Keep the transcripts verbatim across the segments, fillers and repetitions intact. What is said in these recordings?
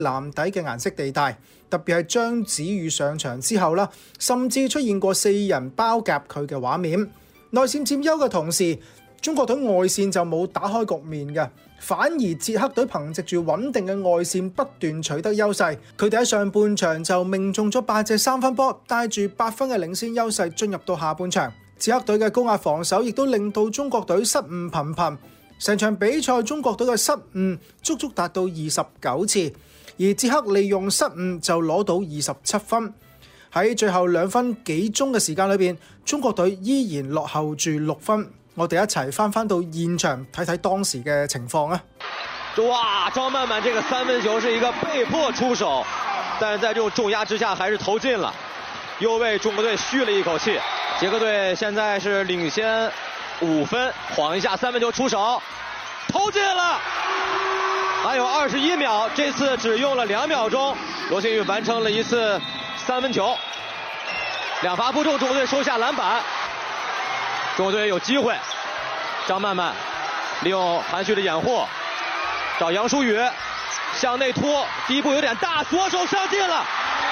籃底嘅顏色地帶，特別係張子宇上場之後啦，甚至出現過四人包夾佢嘅畫面。內線佔優嘅同時，中國隊外線就冇打開局面嘅，反而捷克隊憑藉住穩定嘅外線不斷取得優勢。佢哋喺上半場就命中咗八隻三分波，帶住八分嘅領先優勢進入到下半場。捷克隊嘅高壓防守亦都令到中國隊失誤頻頻。成場比賽中國隊嘅失誤足足達到二十九次，而捷克利用失誤就攞到二十七分。喺最後兩分幾鐘嘅時間裏邊，中國隊依然落後住六分。我哋一齊翻翻到現場睇睇當時嘅情況啊！ 哇，張曼曼這個三分球是一個被迫出手，但是在這種重壓之下還是投進了，又為中國隊續了一口氣。捷克隊現在是領先五分，晃一下三分球出手，投進了。還有二十一秒，這次只用了兩秒鐘，羅星宇完成了一次三分球，兩罰不中，中國隊收下籃板。中國隊有機會，張曼曼利用韓旭的掩護，找楊舒宇向內拖，第一步有點大，左手上進了。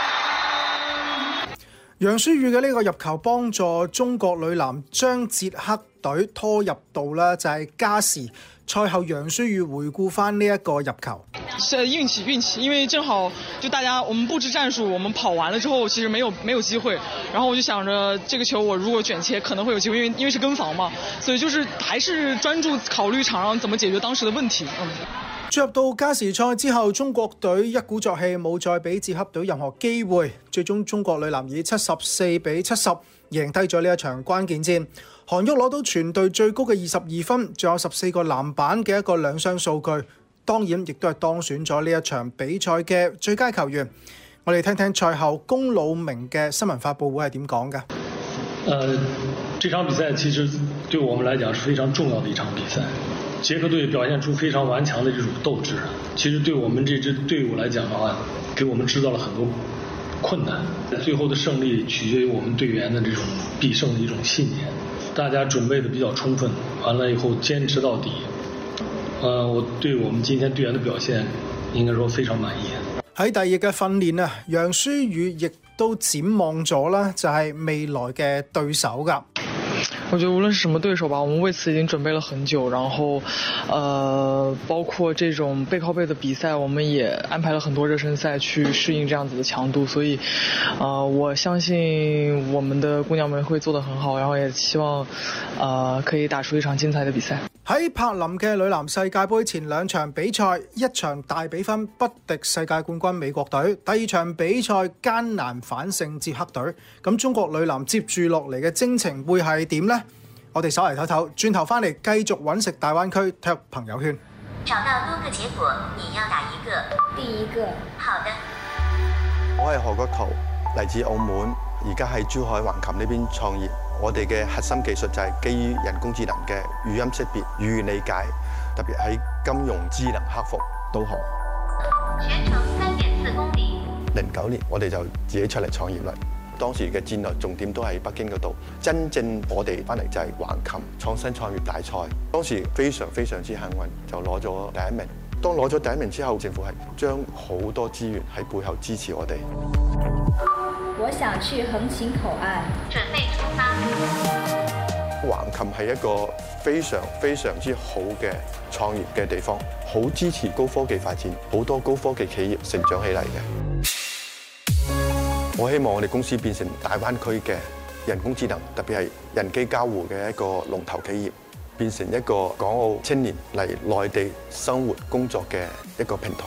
楊舒宇嘅呢個入球幫助中國女籃將捷克隊拖入到啦，就係加時。賽後楊舒宇回顧翻呢一個入球， 是運氣運氣，因為正好就大家我們佈置戰術，我們跑完了之後其實沒有沒有機會，然後我就想着這個球我如果捲切可能會有機會，因為因為是跟防嘛，所以就是還是專注考慮場上怎麼解決當時的問題。嗯。 進入到加時賽之後，中國隊一鼓作氣，冇再俾捷克隊任何機會，最終中國女籃以七十四比七十贏低咗呢一場關鍵戰。韓旭攞到全隊最高嘅二十二分，仲有十四個籃板嘅一個兩雙數據，當然亦都係當選咗呢一場比賽嘅最佳球員。我哋聽聽賽後龔魯明嘅新聞發佈會係點講㗎？ 呃，這場比賽其實對我們來講是非常重要的一場比賽。捷克隊表現出非常頑強的這種鬥志，其實對我們這支隊伍來講的話，給我們製造了很多困難。最後的勝利取決於我們隊員的這種必勝的一種信念。大家準備的比較充分，完了以後堅持到底。呃，我對我們今天隊員的表現應該說非常滿意。 喺第二日嘅訓練啊，楊舒宇亦都展望咗啦，就係未來嘅對手㗎。 我覺得無論是什麼對手吧，我們為此已經準備了很久，然後，呃，包括這種背靠背的比賽，我們也安排了很多熱身賽去適應這樣子的強度，所以，呃，我相信我們的姑娘們會做得很好，然後也希望，呃，可以打出一場精彩的比賽。 喺柏林嘅女籃世界盃前兩場比賽，一場大比分不敵世界冠軍美國隊，第二場比賽艱難反勝捷克隊。咁中國女籃接住落嚟嘅征程會係點呢？我哋稍嚟唞唞，轉頭翻嚟繼續揾食大灣區體育朋友圈。 找到多個結果，你要哪一個？第一個。好的。 我係何國圖，嚟自澳門，而家喺珠海橫琴呢邊創業。我哋嘅核心技術就係基於人工智能嘅語音識別、語言理解，特別喺金融智能客服導航。 全程三點四公里。 零九年我哋就自己出嚟創業啦。當時嘅戰略重點都喺北京嗰度，真正我哋翻嚟就係橫琴創新創業大賽。當時非常非常之幸運，就攞咗第一名。當攞咗第一名之後，政府係將好多資源喺背後支持我哋。 我想去橫琴口岸，準備出發。 橫琴係一個非常非常之好嘅創業嘅地方，好支持高科技發展，好多高科技企業成長起嚟嘅。我希望我哋公司變成大灣區嘅人工智能，特別係人機交互嘅一個龍頭企業，變成一個港澳青年嚟內地生活工作嘅一個平台。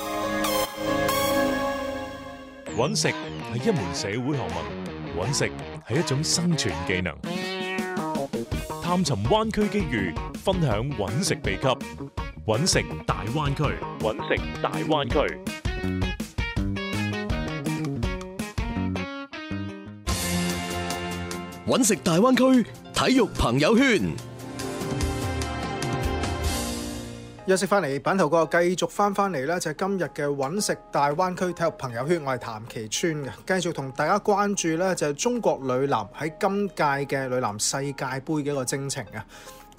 揾食係一門社會學問，揾食係一種生存技能。探尋灣區機遇，分享揾食秘笈。揾食大灣區，揾食大灣區。 揾食大灣區體育朋友圈。 休息翻嚟，版頭個繼續翻翻嚟咧，就係今日嘅揾食大灣區體育朋友圈，我係譚其川嘅，繼續同大家關注咧，就係中國女籃喺今屆嘅女籃世界盃嘅一個征程啊。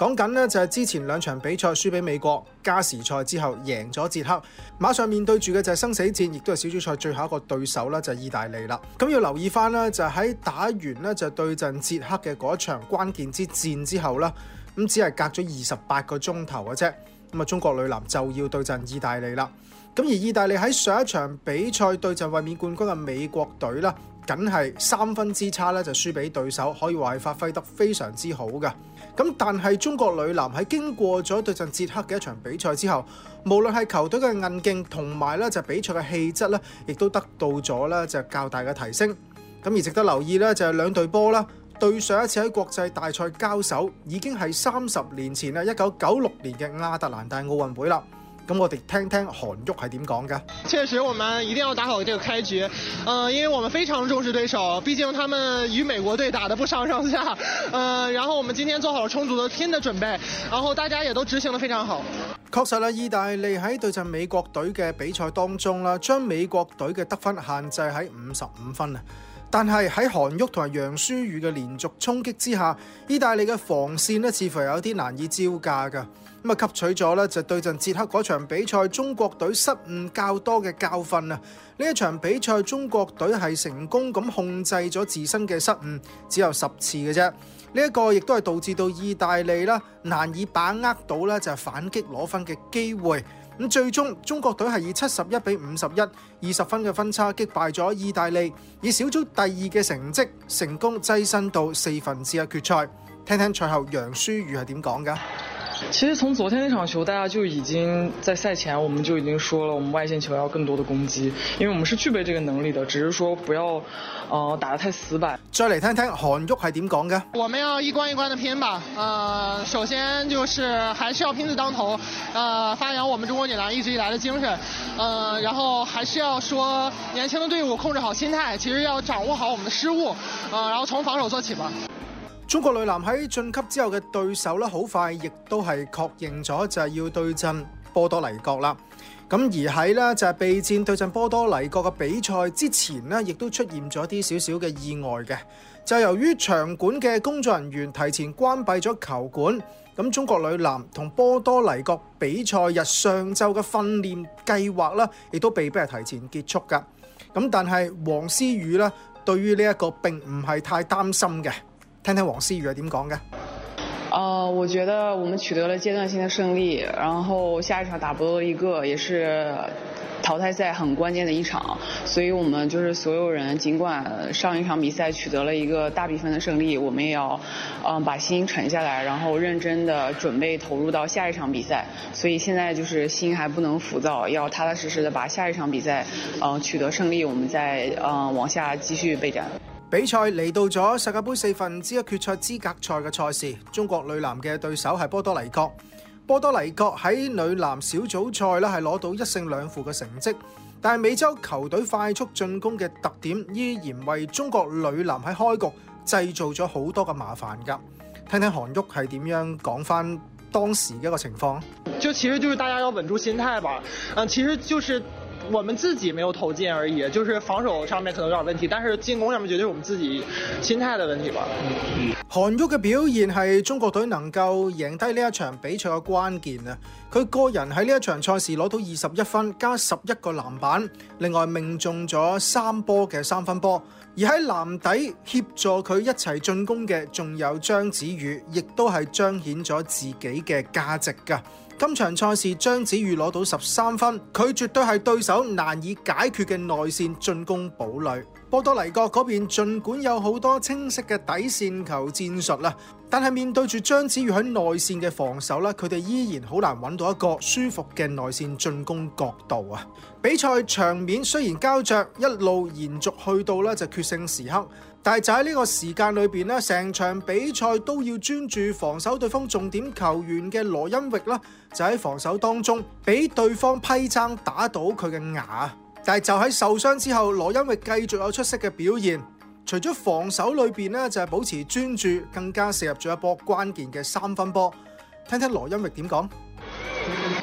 講緊呢就係之前兩場比賽輸俾美國，加時賽之後贏咗捷克，馬上面對住嘅就係生死戰，亦都係小組賽最後一個對手啦，就係意大利啦。咁要留意翻啦，就喺打完呢就對陣捷克嘅嗰一場關鍵之戰之後啦，咁只係隔咗二十八個鐘頭嘅啫。咁啊，中國女籃就要對陣意大利啦。咁而意大利喺上一場比賽對陣衛冕冠軍嘅美國隊啦，僅係三分之差咧就輸俾對手，可以話係發揮得非常之好嘅。咁但係中國女籃喺經過咗對陣捷克嘅一場比賽之後，無論係球隊嘅韌勁同埋咧就比賽嘅氣質咧，亦都得到咗咧就較大嘅提升。咁而值得留意咧就係兩隊波啦，對上一次喺國際大賽交手已經係三十年前啦，一九九六年嘅亞特蘭大奧運會啦。咁我哋聽聽韓旭係點講嘅。 確實，我們一定要打好這個開局，呃，因為我們非常重視對手，畢竟他們與美國隊打得不相上下，呃，然後我們今天做好了充足的天的準備，然後大家也都執行得非常好。 確實啦，意大利喺對陣美國隊嘅比賽當中啦，將美國隊嘅得分限制喺五十五分啊。但係喺韓旭同埋楊舒瑜嘅連續衝擊之下，意大利嘅防線咧似乎有啲難以招架㗎。咁啊，吸取咗咧就對陣捷克嗰場比賽，中國隊失誤較多嘅教訓啊！呢一場比賽，中國隊係成功咁控制咗自身嘅失誤，只有十次嘅啫。呢一個亦都係導致到意大利啦難以把握到咧就係反擊攞分嘅機會。咁最終中國隊係以七十一比五十一，二十分嘅分差擊敗咗意大利，以小組第二嘅成績成功躋身到四分之一決賽。聽聽賽後楊舒瑜係點講㗎？ 其實從昨天那場球，大家就已經在賽前我們就已經說了，我們外線球要更多的攻擊，因為我們是具備這個能力的，只是說不要，呃，打得太死板。 再嚟聽聽韓旭係點講嘅。 我們要一關一關的拼吧，呃，首先就是還是要拼字當頭，呃，發揚我們中國女籃一直以來的精神，呃，然後還是要說年輕的隊伍控制好心態，其實要掌握好我們的失誤，呃，然後從防守做起吧。 中國女籃喺晉級之後嘅對手咧，好快亦都係確認咗就係要對陣波多黎各啦。咁而喺咧就係備戰對陣波多黎各嘅比賽之前呢，亦都出現咗啲少少嘅意外嘅。就由於場館嘅工作人員提前關閉咗球館，咁中國女籃同波多黎各比賽日上晝嘅訓練計劃啦，亦都被逼係提前結束㗎。咁但係黃思雨咧，對於呢一個並唔係太擔心嘅。聽聽黃思雨係點講嘅。 呃，我覺得我們取得了階段性的勝利，然後下一場打波多黎各也是淘汰賽很關鍵的一場，所以我們就是所有人，儘管上一場比賽取得了一個大比分的勝利，我們也要嗯、呃、把心沉下來，然後認真的準備投入到下一場比賽。所以現在就是心還不能浮躁，要踏踏實實的把下一場比賽嗯、呃、取得勝利，我們再嗯、呃、往下繼續備戰。 比賽嚟到咗世界盃四分之一決賽資格賽嘅賽事，中國女籃嘅對手係波多黎各。波多黎各喺女籃小組賽咧係攞到一勝兩負嘅成績，但係美洲球隊快速進攻嘅特點依然為中國女籃喺開局製造咗好多嘅麻煩㗎。聽聽韓旭係點樣講返當時嘅一個情況。 就其實就是大家要穩住心態吧，嗯，其實就是我們自己沒有投進而已，就是防守上面可能有點問題，但是進攻上面絕對是我們自己心態的問題吧。 韓旭嘅表現係中國隊能夠贏低呢一場比賽嘅關鍵啊！佢個人喺呢一場賽事攞到二十一分加十一個籃板，另外命中咗三波嘅三分波。而喺籃底協助佢一齊進攻嘅仲有張子宇，亦都係彰顯咗自己嘅價值㗎。今場賽事張子宇攞到十三分，佢絕對係對手難以解決嘅內線進攻堡壘。波多黎各嗰邊儘管有好多清晰嘅底線球戰術啦，但係面對住張子宇喺內線嘅防守咧，佢哋依然好難揾到一個舒服嘅內線進攻角度啊！比賽場面雖然膠着，一路延續去到咧就決勝時刻，但係就喺呢個時間裏邊咧，成場比賽都要專注防守對方重點球員嘅羅恩域啦，就喺防守當中俾對方批踭打到佢嘅牙。但係就喺受傷之後，羅恩域繼續有出色嘅表現。除咗防守裏邊咧，就係保持專注，更加射入咗一波關鍵嘅三分波。聽聽羅恩域點講。 因為因為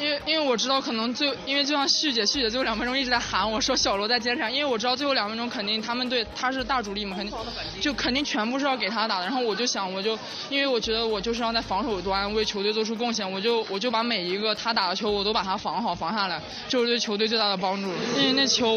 我知道可能最，因为就像旭姐，旭姐最后两分钟一直在喊我说小罗在坚持，因为我知道最后两分钟肯定他们队他是大主力嘛，肯定就肯定全部是要给他打的。然后我就想，我就因为我觉得我就是要在防守端为球队做出贡献，我就我就把每一个他打的球我都把他防好防下来，这是对球队最大的帮助。因为那球